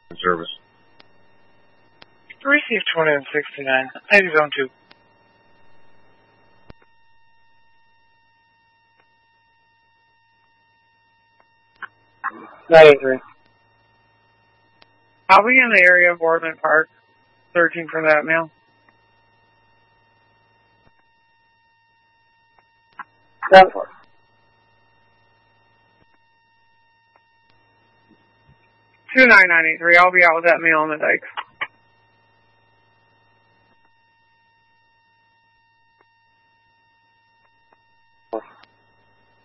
service. Received 269. ID zone 2. 93. I'll be in the area of Boardman Park, searching for that mail. 7-4. 29983. I'll be out with that mail on the dikes.